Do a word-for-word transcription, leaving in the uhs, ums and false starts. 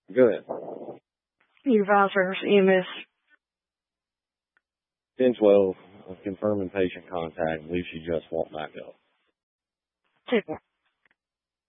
Good. Your advisors, E M S. ten twelve, confirming patient contact. I believe she just walked back up. Two more.